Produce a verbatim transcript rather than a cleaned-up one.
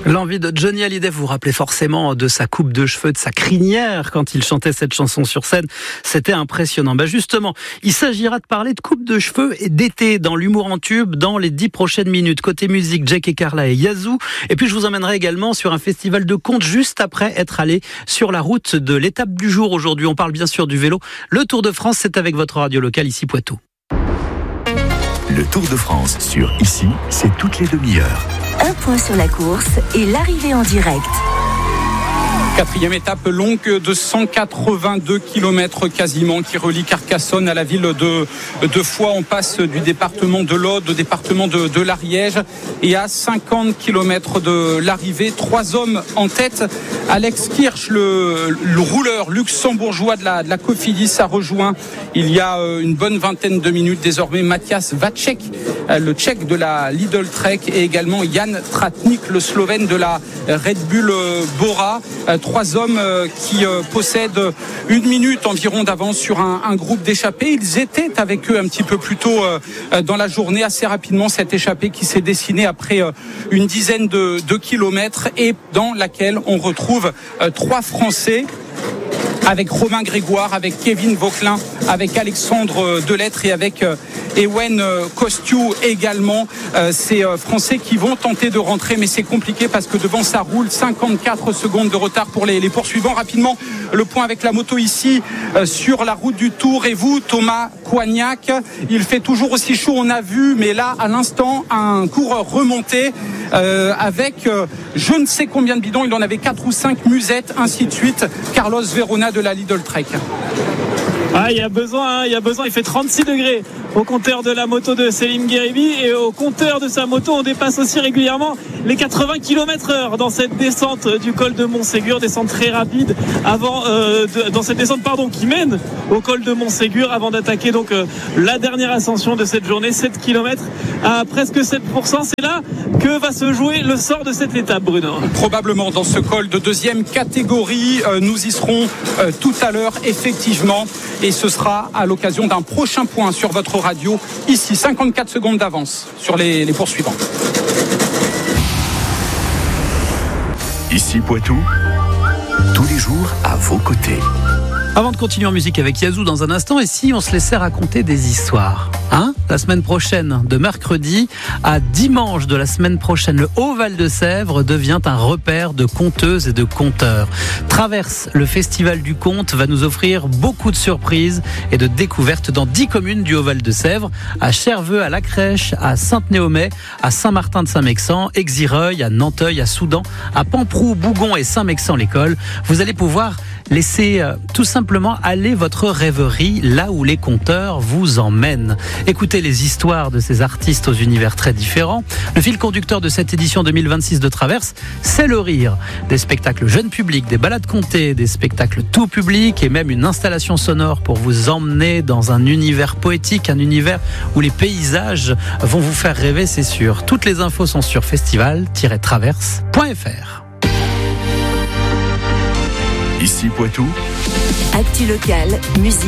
L'envie de Johnny Hallyday, vous vous rappelez forcément de sa coupe de cheveux, de sa crinière quand il chantait cette chanson sur scène. C'était impressionnant. Ben justement, il s'agira de parler de coupe de cheveux et d'été dans l'humour en tube dans les dix prochaines minutes. Côté musique, Jake et Carla et Yazoo. Et puis je vous emmènerai également sur un festival de contes juste après être allé sur la route de l'étape du jour. Aujourd'hui, on parle bien sûr du vélo. Le Tour de France, c'est avec votre radio locale ici Poitou. Le Tour de France sur Ici, c'est toutes les demi-heures. Un point sur la course et l'arrivée en direct. Quatrième étape longue de cent quatre-vingt-deux kilomètres quasiment qui relie Carcassonne à la ville de, de Foix. On passe du département de l'Aude au département de, de l'Ariège et à cinquante kilomètres de l'arrivée. Trois hommes en tête. Alex Kirch, le, le rouleur luxembourgeois de la, de la Cofidis, a rejoint il y a une bonne vingtaine de minutes désormais Matthias Vacek, le tchèque de la Lidl Trek, et également Jan Tratnik, le slovène de la Red Bull Bora. Trois hommes qui possèdent une minute environ d'avance sur un, un groupe d'échappés. Ils étaient avec eux un petit peu plus tôt dans la journée. Assez rapidement, cette échappée qui s'est dessinée après une dizaine de, de kilomètres et dans laquelle on retrouve trois Français, avec Romain Grégoire, avec Kevin Vauquelin, avec Alexandre Delettre et avec Ewen Kostiou également. Ces Français qui vont tenter de rentrer, mais c'est compliqué parce que devant ça roule. Cinquante-quatre secondes de retard pour les, les poursuivants. Rapidement, le point avec la moto ici sur la route du Tour. Et vous, Thomas Coignac, il fait toujours aussi chaud, on a vu, mais là, à l'instant, un coureur remonté euh, avec euh, je ne sais combien de bidons. Il en avait quatre ou cinq musettes, ainsi de suite. Carlos Verona de la Lidl Trek. Ah, il y a besoin, hein, il y a besoin. Il fait trente-six degrés au compteur de la moto de Selim Gueribi, et au compteur de sa moto, on dépasse aussi régulièrement les quatre-vingts kilomètres heure dans cette descente du col de Montségur, descente très rapide avant, euh, de, dans cette descente pardon qui mène au col de Montségur avant d'attaquer donc euh, la dernière ascension de cette journée, sept kilomètres à presque sept pour cent. C'est là que va se jouer le sort de cette étape, Bruno. Probablement dans ce col de deuxième catégorie, euh, nous y serons euh, tout à l'heure effectivement, et ce sera à l'occasion d'un prochain point sur votre radio. Ici, cinquante-quatre secondes d'avance sur les, les poursuivants. Ici Poitou, tous les jours à vos côtés. Avant de continuer en musique avec Yazoo dans un instant, et si on se laissait raconter des histoires, hein? La semaine prochaine, de mercredi à dimanche de la semaine prochaine, le Haut-Val-de-Sèvres devient un repère de conteuses et de conteurs. Traverse, le Festival du Conte, va nous offrir beaucoup de surprises et de découvertes dans dix communes du Haut-Val-de-Sèvres, à Cherveux, à La Crèche, à Sainte-Néomais, à Saint-Martin-de-Saint-Mexan, Exireuil, à Nanteuil, à Soudan, à Pamprou, Bougon et Saint-Mexan-l'École. Vous allez pouvoir laisser euh, tout simplement aller votre rêverie là où les conteurs vous emmènent. Écoutez les histoires de ces artistes aux univers très différents. Le fil conducteur de cette édition deux mille vingt-six de Traverse, c'est le rire. Des spectacles jeunes publics, des balades contées, des spectacles tout public et même une installation sonore pour vous emmener dans un univers poétique, un univers où les paysages vont vous faire rêver, c'est sûr. Toutes les infos sont sur festival tiret traverse point f r. Ici Poitou, Actu locale, musique.